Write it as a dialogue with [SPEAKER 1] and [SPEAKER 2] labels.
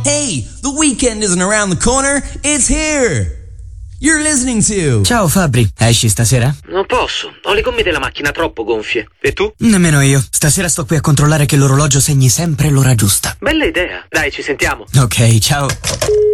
[SPEAKER 1] Hey, the weekend isn't around the corner, it's here! You're listening to...
[SPEAKER 2] Ciao Fabri, esci stasera?
[SPEAKER 3] Non posso, ho le gomme della macchina troppo gonfie. E tu?
[SPEAKER 2] Nemmeno io. Stasera sto qui a controllare che l'orologio segni sempre l'ora giusta.
[SPEAKER 3] Bella idea. Dai, ci sentiamo.
[SPEAKER 2] Ok, ciao.